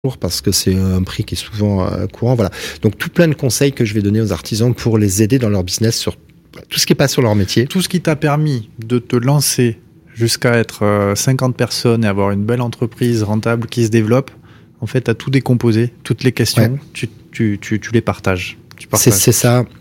parce que c'est un prix qui est souvent courant. Voilà. Donc tout plein de conseils que je vais donner aux artisans pour les aider dans leur business sur tout ce qui est pas sur leur métier. Tout ce qui t'a permis de te lancer jusqu'à être 50 personnes et avoir une belle entreprise rentable qui se développe, en fait, à tout décomposer, toutes les questions, tu les partages. C'est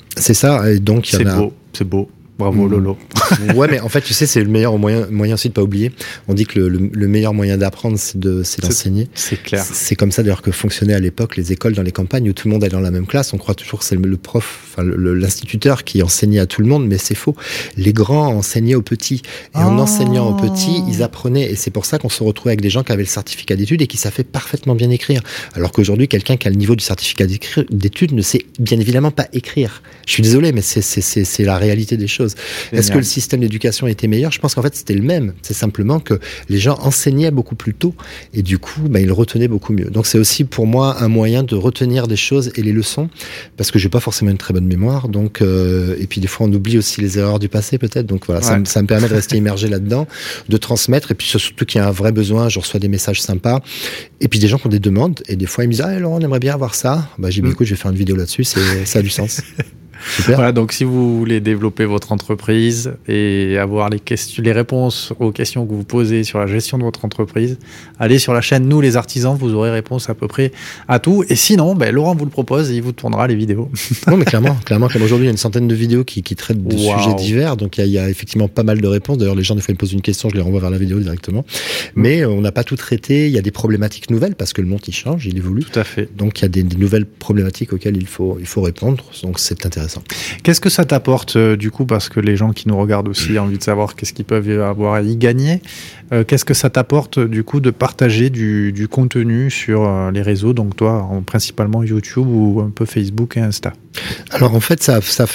ça. Et donc, c'est beau. Bravo Lolo. Ouais, mais en fait, tu sais, c'est le meilleur moyen aussi de pas oublier. On dit que le meilleur moyen d'apprendre, c'est d'enseigner. C'est clair. C'est comme ça d'ailleurs que fonctionnaient à l'époque les écoles dans les campagnes où tout le monde allait dans la même classe. On croit toujours que c'est le prof, enfin l'instituteur qui enseignait à tout le monde, mais c'est faux. Les grands enseignaient aux petits. Et en enseignant aux petits, ils apprenaient. Et c'est pour ça qu'on se retrouvait avec des gens qui avaient le certificat d'études et qui savaient parfaitement bien écrire. Alors qu'aujourd'hui, quelqu'un qui a le niveau du certificat d'études ne sait bien évidemment pas écrire. Je suis désolé, mais c'est la réalité des choses. Est-ce que le système d'éducation était meilleur ? Je pense qu'en fait, c'était le même. C'est simplement que les gens enseignaient beaucoup plus tôt et du coup, ils retenaient beaucoup mieux. Donc, c'est aussi pour moi un moyen de retenir des choses et les leçons parce que j'ai pas forcément une très bonne mémoire. Donc, et puis des fois, on oublie aussi les erreurs du passé peut-être. Donc voilà, ça me permet de rester immergé là-dedans, de transmettre et puis surtout qu'il y a un vrai besoin. Je reçois des messages sympas et puis des gens qui ont des demandes et des fois, ils me disent « Ah, Laurent, on aimerait bien avoir ça. » J'ai dit « Écoute, je vais faire une vidéo là-dessus. Ça a du sens. » Super. Voilà, donc si vous voulez développer votre entreprise et avoir les réponses aux questions que vous posez sur la gestion de votre entreprise, allez sur la chaîne Nous les artisans, vous aurez réponse à peu près à tout. Et sinon, Laurent vous le propose et il vous tournera les vidéos. Non, mais clairement, aujourd'hui, il y a une centaine de vidéos qui traitent de sujets divers, donc il y a effectivement pas mal de réponses. D'ailleurs, les gens, des fois, ils me posent une question, je les renvoie vers la vidéo directement. Mais on n'a pas tout traité, il y a des problématiques nouvelles parce que le monde, il change, il évolue. Tout à fait. Donc, il y a des nouvelles problématiques auxquelles il faut répondre, donc c'est intéressant. Qu'est-ce que ça t'apporte du coup, parce que les gens qui nous regardent aussi ont envie de savoir qu'est-ce qu'ils peuvent avoir à y gagner. Qu'est-ce que ça t'apporte du coup de partager du contenu sur les réseaux, donc toi principalement YouTube ou un peu Facebook et Insta ? Alors en fait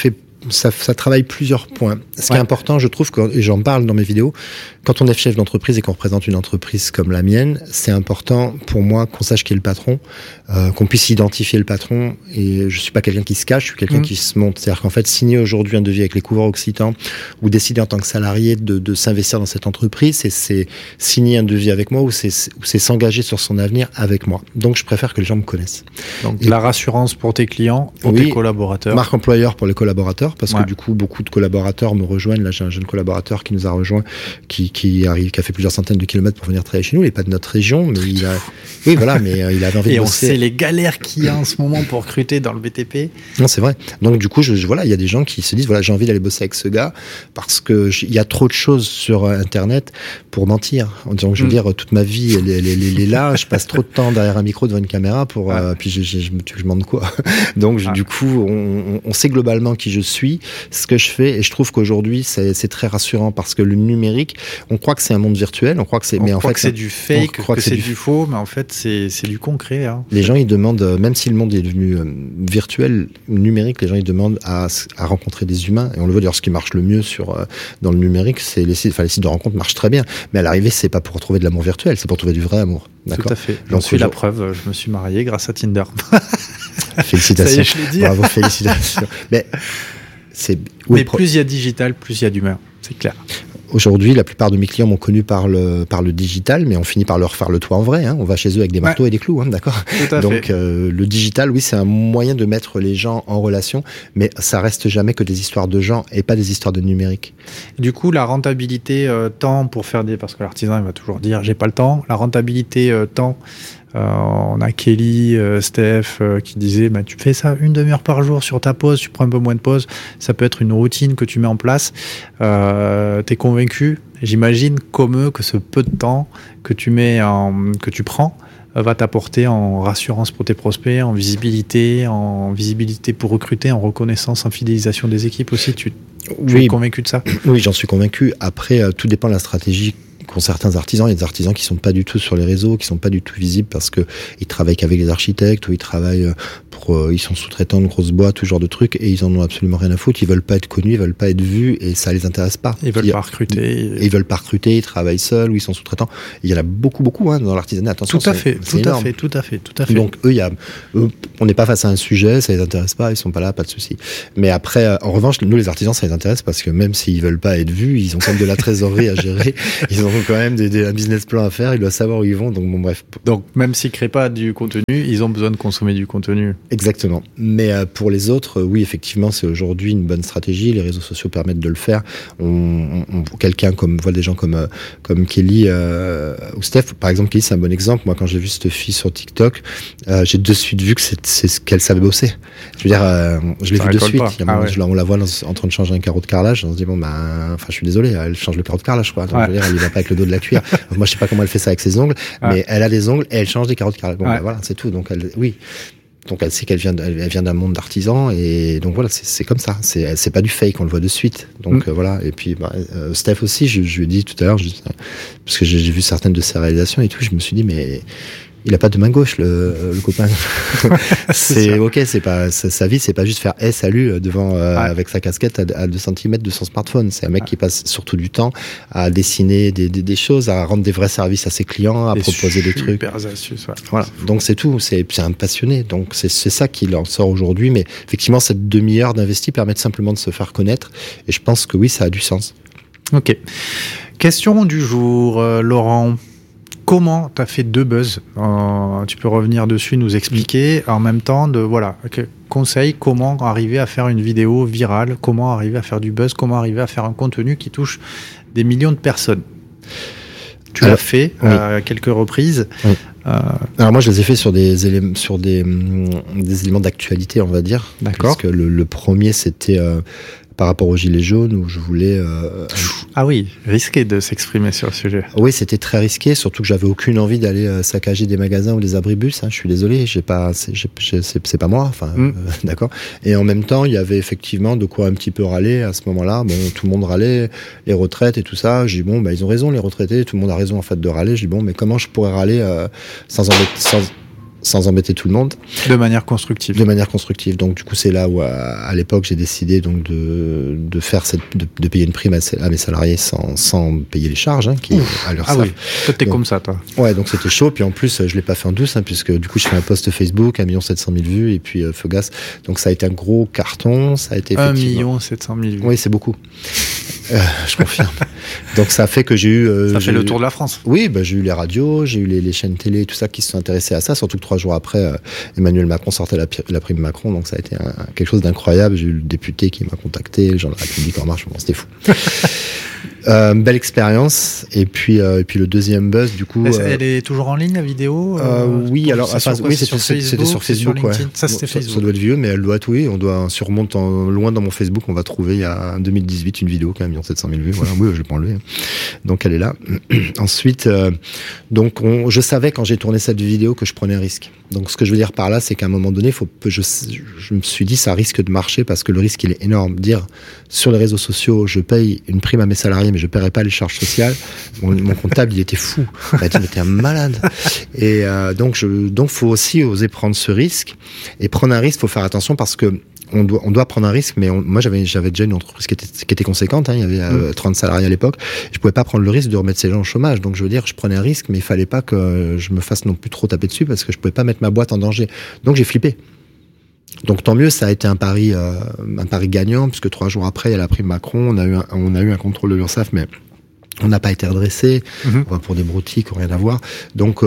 ça travaille plusieurs points. Ce qui est important, je trouve, et j'en parle dans mes vidéos, quand on est chef d'entreprise et qu'on représente une entreprise comme la mienne, c'est important pour moi qu'on sache qui est le patron, qu'on puisse identifier le patron. Et je suis pas quelqu'un qui se cache, je suis quelqu'un qui se monte. C'est-à-dire qu'en fait, signer aujourd'hui un devis avec les couvreurs occitans ou décider en tant que salarié de s'investir dans cette entreprise, c'est signer un devis avec moi ou c'est s'engager sur son avenir avec moi. Donc, je préfère que les gens me connaissent. Donc, la rassurance pour tes clients, pour tes collaborateurs. Marque employeur pour les collaborateurs. Parce que du coup, beaucoup de collaborateurs me rejoignent. Là, j'ai un jeune collaborateur qui nous a rejoint, qui a fait plusieurs centaines de kilomètres pour venir travailler chez nous. Il n'est pas de notre région, mais il avait envie de bosser. Et on sait les galères qu'il y a en ce moment pour recruter dans le BTP. Non, c'est vrai. Donc, du coup, il y a des gens qui se disent, j'ai envie d'aller bosser avec ce gars parce que il y a trop de choses sur Internet pour mentir. Donc, je veux dire, toute ma vie, elle est là. Je passe trop de temps derrière un micro devant une caméra puis je demande quoi. Donc, du coup, on sait globalement qui je suis, ce que je fais, et je trouve qu'aujourd'hui c'est très rassurant parce que le numérique, on croit que c'est un monde virtuel, on croit que c'est du fake, que c'est du faux, mais en fait c'est du concret. Les gens ils demandent, même si le monde est devenu virtuel, numérique, les gens ils demandent à rencontrer des humains, et on le voit d'ailleurs, ce qui marche le mieux dans le numérique, c'est les sites de rencontre marchent très bien, mais à l'arrivée c'est pas pour trouver de l'amour virtuel, c'est pour trouver du vrai amour. D'accord. Tout à fait. J'en suis la preuve, je me suis marié grâce à Tinder. Félicitations. Ça y est, je l'ai dit. Bravo, félicitations. Mais plus il y a digital, plus il y a d'humain, c'est clair. Aujourd'hui, la plupart de mes clients m'ont connu par le digital, mais on finit par leur faire le toit en vrai. On va chez eux avec des marteaux et des clous, d'accord. Donc le digital, oui, c'est un moyen de mettre les gens en relation, mais ça reste jamais que des histoires de gens et pas des histoires de numérique. Du coup, la rentabilité temps pour faire parce que l'artisan il va toujours dire j'ai pas le temps. La rentabilité temps. On a Kelly, Steph qui disait tu fais ça une demi-heure par jour sur ta pause, tu prends un peu moins de pause, ça peut être une routine que tu mets en place. T'es convaincu, j'imagine, comme eux, que ce peu de temps que tu prends va t'apporter en rassurance pour tes prospects, en visibilité pour recruter, en reconnaissance, en fidélisation des équipes aussi. Tu es convaincu de ça ? Oui, j'en suis convaincu. Après, tout dépend de la stratégie qu'ont certains artisans. Il y a des artisans qui sont pas du tout sur les réseaux, qui sont pas du tout visibles parce que ils travaillent qu'avec les architectes ou ils travaillent ils sont sous-traitants de grosses boîtes, tout genre de trucs, et ils en ont absolument rien à foutre. Ils veulent pas être connus, ils veulent pas être vus, et ça les intéresse pas. Ils veulent pas recruter. Ils veulent pas recruter, ils travaillent seuls ou ils sont sous-traitants. Il y en a beaucoup dans l'artisanat. Attention, tout à fait. Donc on n'est pas face à un sujet, ça les intéresse pas, ils sont pas là, pas de souci. Mais après, en revanche, nous les artisans, ça les intéresse parce que même s'ils veulent pas être vus, ils ont quand même de la trésorerie à gérer. Ils ont quand même un business plan à faire, ils doivent savoir où ils vont, donc bon bref. Donc même s'ils créent pas du contenu, ils ont besoin de consommer du contenu. Exactement. Mais pour les autres, oui, effectivement, c'est aujourd'hui une bonne stratégie. Les réseaux sociaux permettent de le faire. Quelqu'un voit des gens comme Kelly ou Steph. Par exemple, Kelly, c'est un bon exemple. Moi, quand j'ai vu cette fille sur TikTok, j'ai de suite vu que c'est ce qu'elle savait bosser. Je veux dire, je l'ai vu de suite. On la voit en train de changer un carreau de carrelage. On se dit je suis désolé, elle change le carreau de carrelage, quoi. Donc, je veux dire, elle y va pas avec le dos de la cuillère. Moi, je sais pas comment elle fait ça avec ses ongles, mais elle a des ongles et elle change des carreaux de carrelage. Bon, voilà, c'est tout. Donc, donc elle sait qu'elle vient d'un monde d'artisans, et donc voilà, c'est comme ça. C'est pas du fake, on le voit de suite. Donc voilà. Et puis Steph aussi, je lui ai dit tout à l'heure, parce que j'ai vu certaines de ses réalisations et tout, je me suis dit mais il a pas de main gauche, le copain. C'est ok, c'est pas sa vie, c'est pas juste faire salut devant avec sa casquette à 2 cm de son smartphone. C'est un mec qui passe surtout du temps à dessiner des choses, à rendre des vrais services à ses clients, à proposer des trucs. Super astuces, Voilà. Donc c'est tout. C'est un passionné. Donc c'est ça qu'il en sort aujourd'hui. Mais effectivement, cette demi-heure d'investi permet simplement de se faire connaître. Et je pense que oui, ça a du sens. Ok. Question du jour, Laurent. Comment tu as fait 2 buzz? Tu peux revenir dessus, nous expliquer en même temps conseil, comment arriver à faire une vidéo virale, comment arriver à faire du buzz, comment arriver à faire un contenu qui touche des millions de personnes. Tu l'as fait à quelques reprises. Oui. Alors moi je les ai fait sur des éléments d'actualité, on va dire. D'accord. Parce que le premier c'était par rapport aux gilets jaunes, où je voulais... Ah oui, risqué de s'exprimer sur le sujet. Oui, c'était très risqué, surtout que j'avais aucune envie d'aller saccager des magasins ou des abribus. Je suis désolé, c'est pas moi. D'accord. Et en même temps, il y avait effectivement de quoi un petit peu râler à ce moment-là. Bon, tout le monde râlait, les retraites et tout ça. J'ai dit ils ont raison, les retraités. Tout le monde a raison en fait de râler. J'ai dit mais comment je pourrais râler sans embêter tout le monde. De manière constructive. De manière constructive. Donc, du coup, c'est là où, à l'époque, j'ai décidé donc de faire de payer une prime à mes salariés sans payer les charges, qui, à leur oui. Toi, t'es comme ça, toi. Ouais, donc c'était chaud. Puis en plus, je l'ai pas fait en douce, puisque du coup, je fais un post Facebook, 1 700 000 vues, et puis, feu gas. Donc, ça a été un gros carton. Ça a été 1 700 000 vues. Oui, c'est beaucoup. Je confirme. Donc, ça a fait que j'ai eu... ça fait le tour de la France. Oui, j'ai eu les radios, j'ai eu les chaînes télé, tout ça, qui se sont intéressés à ça, surtout que 3 jours après, Emmanuel Macron sortait la prime Macron, donc ça a été quelque chose d'incroyable. J'ai eu le député qui m'a contacté, les gens de la République En Marche, c'était fou. Belle expérience. Et puis le deuxième buzz, du coup. Elle est toujours en ligne, la vidéo? Oui, alors, c'était sur Facebook, ouais. Ça, c'était Facebook. Ça doit être vieux, mais elle doit être, oui. On surmonte loin dans mon Facebook, on va trouver il y a 2018 une vidéo, 1 700 000 vues. Voilà, oui, je l'ai pas enlevée. Donc, elle est là. Ensuite, je savais quand j'ai tourné cette vidéo que je prenais un risque. Donc, ce que je veux dire par là, c'est qu'à un moment donné, je me suis dit, ça risque de marcher parce que le risque, il est énorme. Dire sur les réseaux sociaux, je paye une prime à mes salariés, mais je paierai pas les charges sociales. Mon comptable, il était fou. Il m'a dit, mais t'es un malade. Et donc, faut aussi oser prendre ce risque. Et prendre un risque, faut faire attention parce que on doit prendre un risque, mais moi j'avais déjà une entreprise qui était conséquente, il y avait 30 salariés à l'époque. Je pouvais pas prendre le risque de remettre ces gens au chômage, donc je veux dire, je prenais un risque, mais il fallait pas que je me fasse non plus trop taper dessus parce que je pouvais pas mettre ma boîte en danger. Donc j'ai flippé. Donc tant mieux, ça a été un pari gagnant, puisque 3 jours après, il y a la prime Macron, on a eu un contrôle de l'URSSAF, mais on n'a pas été redressé, pour des broutilles qui n'ont rien à voir. Donc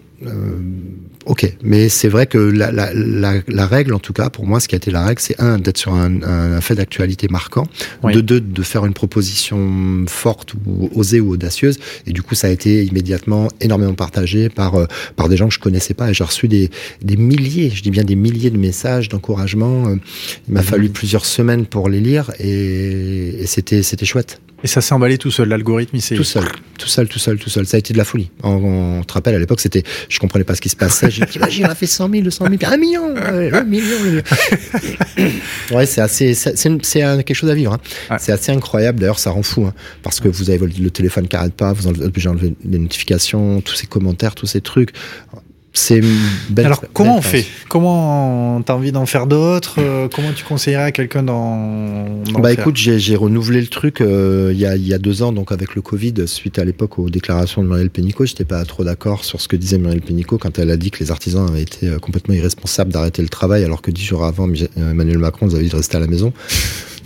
ok, mais c'est vrai que la règle, en tout cas pour moi, ce qui a été la règle, c'est d'être sur un fait d'actualité marquant, de faire une proposition forte ou osée ou audacieuse, et du coup ça a été immédiatement énormément partagé par des gens que je connaissais pas, et j'ai reçu des milliers, je dis bien des milliers de messages d'encouragement. Il m'a fallu plusieurs semaines pour les lire, et c'était chouette. Et ça s'est emballé tout seul, l'algorithme, il s'est... Tout seul. Ça a été de la folie. On te rappelle, à l'époque, je comprenais pas ce qui se passait. J'ai dit, imagine, on a fait 100 000, 200 000, 1 million, 1 million. Ouais, c'est quelque chose à vivre, Ouais. C'est assez incroyable. D'ailleurs, ça rend fou, parce que vous avez le téléphone qui arrête pas, vous enlevez les notifications, tous ces commentaires, tous ces trucs. C'est belle. Alors, comment on fait? Comment t'as envie d'en faire d'autres? Comment tu conseillerais à quelqu'un d'en faire? Écoute, j'ai renouvelé le truc il y a 2 ans, donc avec le Covid, suite à l'époque aux déclarations de Muriel Pénicaud. J'étais pas trop d'accord sur ce que disait Muriel Pénicaud quand elle a dit que les artisans avaient été complètement irresponsables d'arrêter le travail, alors que 10 jours avant, Emmanuel Macron nous avait dit de rester à la maison.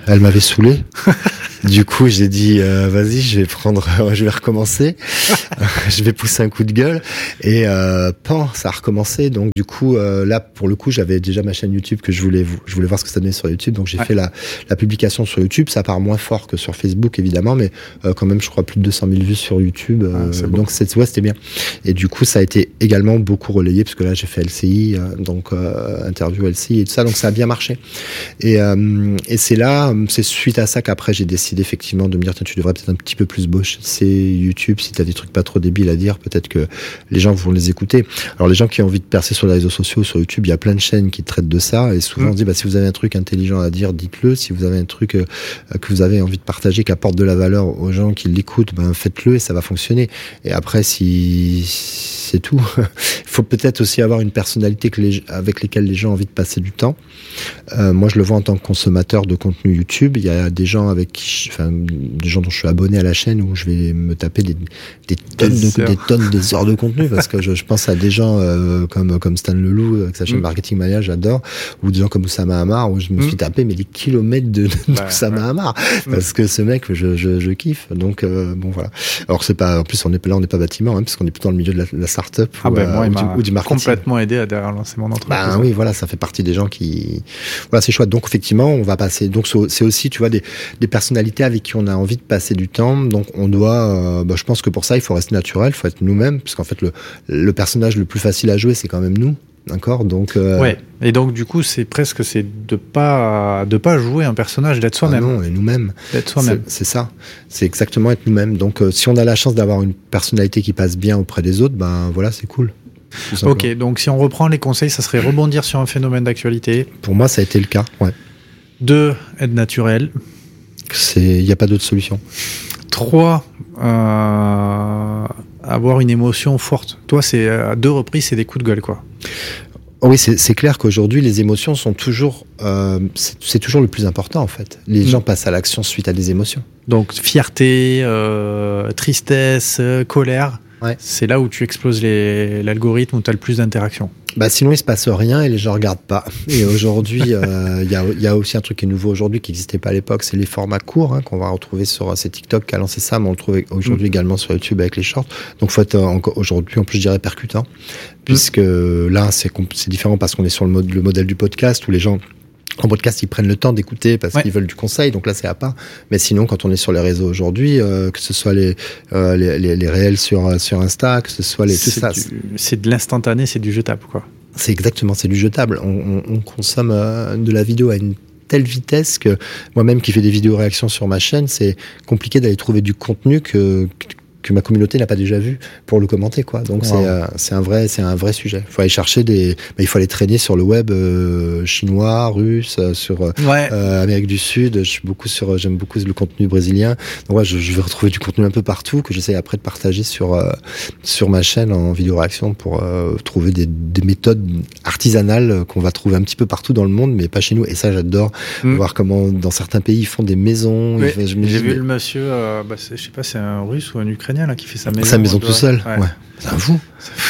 Elle m'avait saoulé. Du coup, j'ai dit, vas-y, je vais recommencer. Je vais pousser un coup de gueule. Et ça a recommencé. Donc, du coup, là, pour le coup, j'avais déjà ma chaîne YouTube que je voulais voir ce que ça donnait sur YouTube. Donc, j'ai fait la publication sur YouTube. Ça part moins fort que sur Facebook, évidemment, mais quand même, je crois, plus de 200 000 vues sur YouTube. Donc, c'était bien. Et du coup, ça a été également beaucoup relayé, parce que là, j'ai fait LCI, interview LCI et tout ça. Donc, ça a bien marché. Et c'est suite à ça qu'après, j'ai décidé effectivement de me dire, tiens, tu devrais peut-être un petit peu plus bosser YouTube. Si t'as des trucs pas trop débiles à dire, peut-être que les gens vont les écouter. Alors, les gens qui ont envie de percer sur les réseaux sociaux, sur YouTube, il y a plein de chaînes qui traitent de ça. Et souvent, on se dit, si vous avez un truc intelligent à dire, dites-le. Si vous avez un truc que vous avez envie de partager, qui apporte de la valeur aux gens qui l'écoutent, faites-le et ça va fonctionner. Et après, c'est tout. Il faut peut-être aussi avoir une personnalité avec lesquelles les gens ont envie de passer du temps. Moi, je le vois en tant que consommateur de contenu YouTube. Il y a des gens des gens dont je suis abonné à la chaîne où je vais me taper des heures de contenu, parce que je pense à des gens comme Stan Leloup avec sa chaîne Marketing Mania, j'adore, ou des gens comme Oussama Hamar, où je me suis tapé des kilomètres d'Oussama Hamar, parce que ce mec, je kiffe. Donc voilà. Alors en plus on n'est pas bâtiment, parce qu'on est plutôt dans le milieu de la start-up moi, ou du marketing. Complètement aidé à lancer mon entreprise. Oui, voilà, ça fait partie des gens qui, voilà, c'est chouette. Donc effectivement, on va passer. Donc c'est aussi, tu vois, des personnalités avec qui on a envie de passer du temps. Donc on doit, je pense que pour ça, il faut rester naturel, il faut être nous-mêmes, parce qu'en fait le personnage le plus facile à jouer, c'est quand même nous. D'accord, donc ouais. Et donc du coup, c'est de pas jouer un personnage, d'être soi-même. Non, et nous-mêmes. D'être soi-même. C'est ça. C'est exactement être nous-mêmes. Donc si on a la chance d'avoir une personnalité qui passe bien auprès des autres, voilà, c'est cool. Ok, donc si on reprend les conseils, ça serait rebondir sur un phénomène d'actualité. Pour moi, ça a été le cas. Ouais. 2, être naturel. Il n'y a pas d'autre solution. 3, avoir une émotion forte. Toi, c'est à 2 reprises, c'est des coups de gueule, quoi. Oui, c'est clair qu'aujourd'hui, les émotions sont toujours, c'est toujours le plus important, en fait. Les gens passent à l'action suite à des émotions. Donc, fierté, tristesse, colère. Ouais. C'est là où tu exploses l'algorithme, où tu as le plus d'interactions. Sinon, il se passe rien et les gens regardent pas. Et aujourd'hui, il y a aussi un truc qui est nouveau aujourd'hui, qui n'existait pas à l'époque, c'est les formats courts, qu'on va retrouver sur TikTok qui a lancé ça, mais on le trouve aujourd'hui également sur YouTube avec les shorts. Donc, faut être aujourd'hui, en plus, je dirais percutant, puisque là, c'est différent parce qu'on est sur le modèle du podcast où les gens en podcast, ils prennent le temps d'écouter parce qu'ils veulent du conseil, donc là c'est à part. Mais sinon, quand on est sur les réseaux aujourd'hui, que ce soit les réels sur Insta, que ce soit tout ça, c'est de l'instantané, c'est du jetable, quoi. C'est exactement, c'est du jetable. On consomme de la vidéo à une telle vitesse que moi-même qui fais des vidéos réactions sur ma chaîne, c'est compliqué d'aller trouver du contenu que ma communauté n'a pas déjà vu pour le commenter, quoi. Donc c'est un vrai sujet. Il faut aller chercher il faut aller traîner sur le web chinois, russe, sur Amérique du Sud. J'aime beaucoup le contenu brésilien. Donc je vais retrouver du contenu un peu partout que j'essaie après de partager sur ma chaîne en vidéo réaction pour trouver des méthodes artisanales qu'on va trouver un petit peu partout dans le monde, mais pas chez nous. Et ça, j'adore voir comment dans certains pays ils font des maisons. Oui, j'ai vu le monsieur, je sais pas, c'est un Russe ou un Ukrainien là qui fait sa maison. Sa maison tout seul. Ouais. C'est un fou.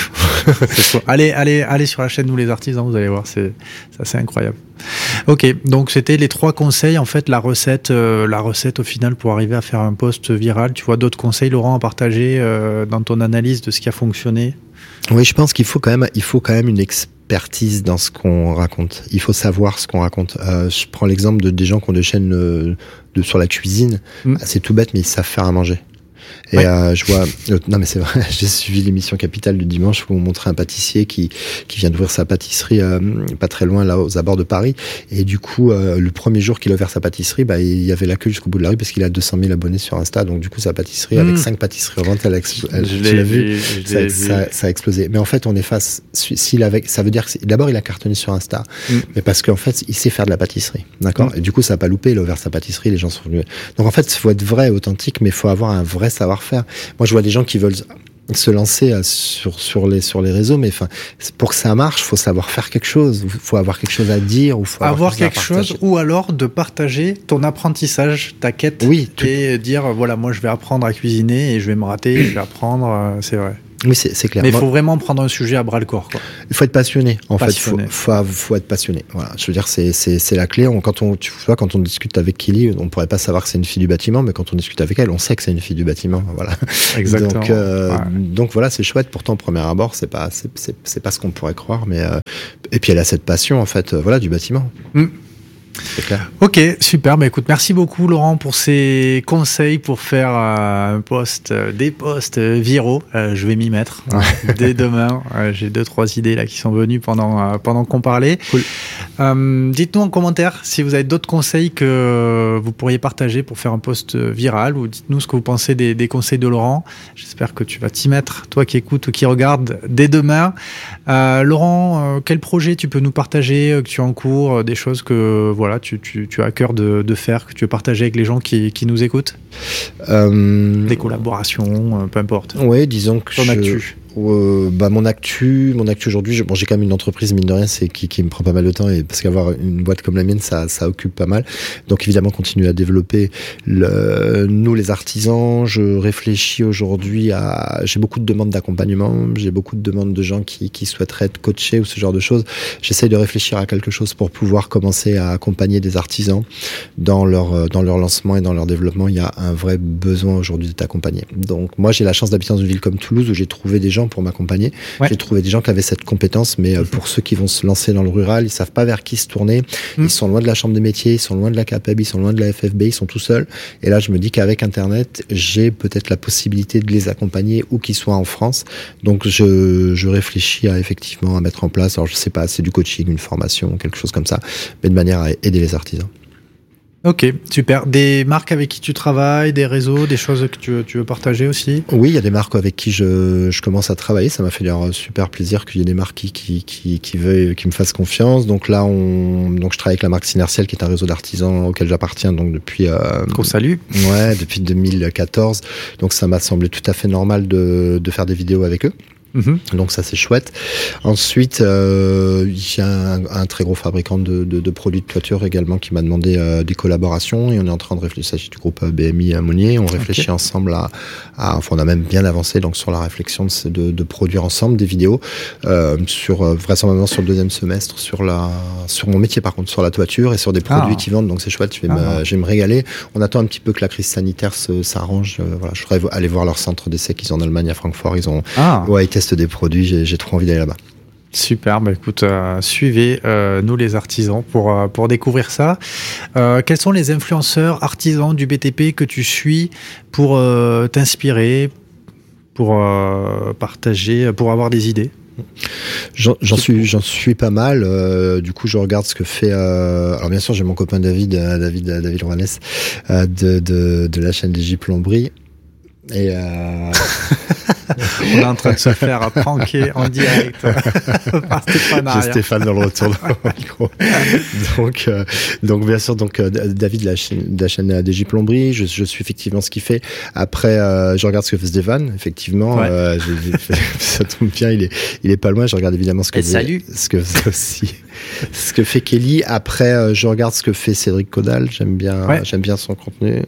Allez sur la chaîne Nous les artisans, vous allez voir, c'est incroyable. Ok, donc c'était les 3 conseils, en fait, la recette au final pour arriver à faire un post viral. Tu vois d'autres conseils, Laurent, à partager dans ton analyse de ce qui a fonctionné? Oui, je pense qu'il faut quand même une expertise dans ce qu'on raconte. Il faut savoir ce qu'on raconte. Je prends l'exemple des gens qui ont des chaînes sur la cuisine. C'est tout bête, mais ils savent faire à manger. Et je vois, non mais c'est vrai, j'ai suivi l'émission Capitale du dimanche où on montrait un pâtissier qui vient d'ouvrir sa pâtisserie pas très loin là aux abords de Paris. Et du coup, le premier jour qu'il a ouvert sa pâtisserie, il y avait la queue jusqu'au bout de la rue parce qu'il a 200 000 abonnés sur Insta. Donc du coup, sa pâtisserie avec 5 pâtisseries en vente, tu l'as vu, ça a explosé. Mais en fait, on est face. Ça veut dire que d'abord il a cartonné sur Insta, mais parce qu'en fait, il sait faire de la pâtisserie, d'accord. Et du coup, ça a pas loupé. Il a ouvert sa pâtisserie, les gens sont venus. Donc en fait, il faut être vrai, authentique, mais il faut avoir un vrai savoir-faire. Moi, je vois des gens qui veulent se lancer sur les réseaux, mais pour que ça marche, faut savoir faire quelque chose, faut avoir quelque chose à dire, ou faut avoir quelque chose, ou alors de partager ton apprentissage, ta quête, et dire voilà, moi je vais apprendre à cuisiner et je vais me rater, je vais apprendre, c'est vrai. Oui, c'est clair. Mais il faut vraiment prendre un sujet à bras le corps, quoi. Il faut être passionné. En Passionné. fait, faut être passionné. Voilà. Je veux dire, c'est la clé. Tu vois, quand on discute avec Kelly, on pourrait pas savoir que c'est une fille du bâtiment, mais quand on discute avec elle, on sait que c'est une fille du bâtiment. Voilà. Exactement. Donc voilà, c'est chouette. Pourtant, au premier abord, c'est pas ce qu'on pourrait croire, mais et puis elle a cette passion, en fait, voilà, du bâtiment. C'est clair. Ok, super. Bah, écoute, merci beaucoup Laurent pour ces conseils pour faire des posts viraux. Je vais m'y mettre dès demain. J'ai 2-3 idées là qui sont venues pendant qu'on parlait. Cool. Dites-nous en commentaire si vous avez d'autres conseils que vous pourriez partager pour faire un post viral, ou dites-nous ce que vous pensez des conseils de Laurent. J'espère que tu vas t'y mettre, toi qui écoutes ou qui regarde, dès demain. Laurent, quel projet tu peux nous partager que tu as en cours, des choses que voilà, tu as à cœur de faire, que tu veux partager avec les gens qui nous écoutent? Des collaborations, peu importe. Oui, disons que ton actu. Mon actu aujourd'hui, j'ai quand même une entreprise, mine de rien, qui me prend pas mal de temps, et parce qu'avoir une boîte comme la mienne, ça occupe pas mal. Donc évidemment, continuer à développer nous les artisans. Je réfléchis aujourd'hui j'ai beaucoup de demandes d'accompagnement, j'ai beaucoup de demandes de gens qui souhaiteraient être coachés ou ce genre de choses. J'essaye de réfléchir à quelque chose pour pouvoir commencer à accompagner des artisans dans leur lancement et dans leur développement. Il y a un vrai besoin aujourd'hui d'être accompagné. Donc moi, j'ai la chance d'habiter dans une ville comme Toulouse où j'ai trouvé des gens pour m'accompagner. Ouais. J'ai trouvé des gens qui avaient cette compétence, mais pour ceux qui vont se lancer dans le rural, ils savent pas vers qui se tourner. Ils sont loin de la chambre des métiers, ils sont loin de la CAPEB, ils sont loin de la FFB, ils sont tout seuls. Et là, je me dis qu'avec Internet, j'ai peut-être la possibilité de les accompagner où qu'ils soient en France. Donc, je réfléchis effectivement à mettre en place, alors je sais pas, c'est du coaching, une formation, quelque chose comme ça, mais de manière à aider les artisans. Ok, super. Des marques avec qui tu travailles, des réseaux, des choses que tu veux partager aussi? Oui, il y a des marques avec qui je commence à travailler. Ça m'a fait super plaisir qu'il y ait des marques qui veuillent, qui me fassent confiance. Donc là, je travaille avec la marque Synertiel, qui est un réseau d'artisans auquel j'appartiens, donc depuis qu'on salue. Ouais, depuis 2014. Donc ça m'a semblé tout à fait normal de faire des vidéos avec eux. Donc ça, c'est chouette. Ensuite, il y a un très gros fabricant de produits de toiture également qui m'a demandé des collaborations, et on est en train de réfléchir. Il s'agit du groupe BMI à Monnier. On réfléchit ensemble enfin, on a même bien avancé donc sur la réflexion de produire ensemble des vidéos vraisemblablement sur le deuxième semestre sur mon métier, par contre, sur la toiture et sur des produits qui vendent. Donc c'est chouette. Je vais me régaler. On attend un petit peu que la crise sanitaire s'arrange. Voilà, je voudrais aller voir leur centre d'essai qu'ils ont en Allemagne, à Francfort. Ils ont des produits, j'ai trop envie d'aller là-bas. Super, bah écoute, suivez nous les artisans pour découvrir ça. Quels sont les influenceurs artisans du BTP que tu suis pour t'inspirer, pour partager, pour avoir des idées? J'en suis pas mal. Du coup, je regarde ce que fait. Alors bien sûr, j'ai mon copain David Rouanes de la chaîne DJ Plomberie. Et on est en train de se faire pranker en direct par Stéphane. J'ai Stéphane dans le retour de micro. Donc bien sûr, David de la chaîne DJ Plomberie, je suis effectivement ce qu'il fait. Après, je regarde ce que fait Stéphane, effectivement. Ouais. Ça tombe bien, il est pas loin. Je regarde évidemment ce que fait Kelly. Après, je regarde ce que fait Cédric Caudal. J'aime bien son contenu.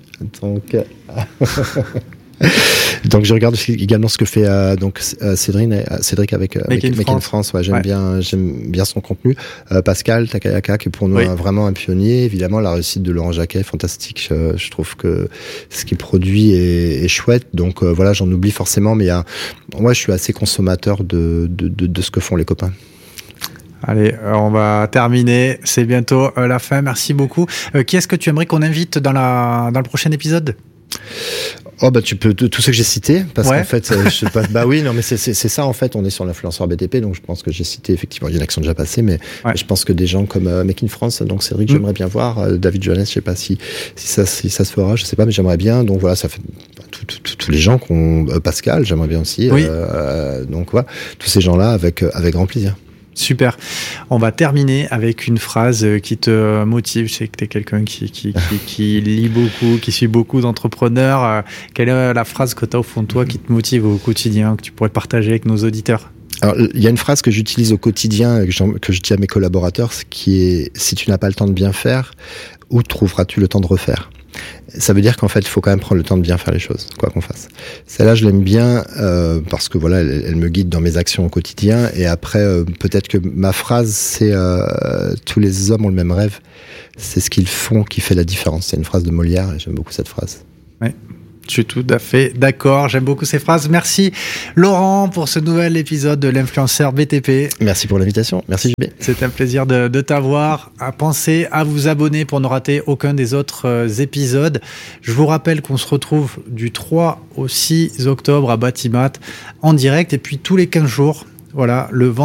Donc je regarde également ce que fait Cédric avec Make in France. Ouais, j'aime bien son contenu. Pascal Takayaka, qui est pour nous vraiment un pionnier. Évidemment, la réussite de Laurent Jacquet est fantastique. Je trouve que ce qu'il produit est chouette. Donc voilà, j'en oublie forcément, mais moi je suis assez consommateur de ce que font les copains. Allez, on va terminer. C'est bientôt la fin. Merci beaucoup. Qui est-ce que tu aimerais qu'on invite dans le prochain épisode? Oh bah tu peux tous ceux que j'ai cités, parce qu'en fait je sais pas, bah oui, non mais c'est ça en fait, on est sur l'influenceur BTP, donc je pense que j'ai cité effectivement, il y en a qui sont déjà passés, mais je pense que des gens comme Make in France, donc Cédric, j'aimerais bien voir, David Johannes, je sais pas si ça se fera, je sais pas, mais j'aimerais bien. Donc voilà, ça fait tous les gens qu'on Pascal, j'aimerais bien aussi, donc voilà, tous ces gens là avec grand plaisir. Super. On va terminer avec une phrase qui te motive. Je sais que tu es quelqu'un qui lit beaucoup, qui suit beaucoup d'entrepreneurs. Quelle est la phrase que tu as au fond de toi qui te motive au quotidien, que tu pourrais partager avec nos auditeurs? Alors, il y a une phrase que j'utilise au quotidien, que je dis à mes collaborateurs, qui est « Si tu n'as pas le temps de bien faire, où trouveras-tu le temps de refaire ?» Ça veut dire qu'en fait, il faut quand même prendre le temps de bien faire les choses, quoi qu'on fasse. Celle-là, je l'aime bien parce que voilà, elle me guide dans mes actions au quotidien. Et après, peut-être que ma phrase, c'est tous les hommes ont le même rêve. C'est ce qu'ils font qui fait la différence. C'est une phrase de Molière et j'aime beaucoup cette phrase. Oui. Je suis tout à fait d'accord. J'aime beaucoup ces phrases. Merci Laurent pour ce nouvel épisode de l'influenceur BTP. Merci pour l'invitation. Merci JB. C'est un plaisir de t'avoir. Pensez à vous abonner pour ne rater aucun des autres épisodes. Je vous rappelle qu'on se retrouve du 3 au 6 octobre à Batimat en direct et puis tous les 15 jours. Voilà, le